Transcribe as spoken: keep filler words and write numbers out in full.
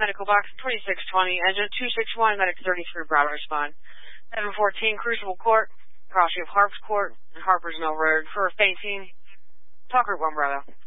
medical box twenty-six twenty, engine two six one, medic thirty-three, Bravo respond. seven fourteen, Crucible Court, crossing of Harps Court and Harper's Mill Road for fainting. Talk Group one, Bravo.